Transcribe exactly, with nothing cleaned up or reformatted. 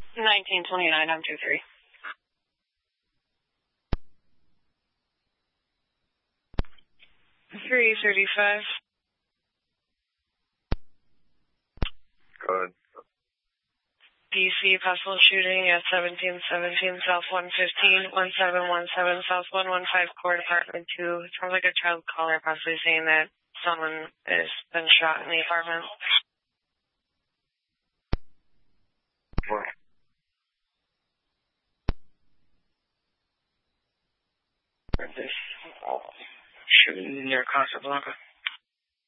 nineteen twenty-nine, I'm two three. three thirty-five. Go ahead. D C possible shooting at seventeen seventeen South one fifteen, one seven one seven South one one five Court Apartment two. It sounds like a child caller possibly saying that someone has been shot in the apartment. What? This shooting near Casa Blanca.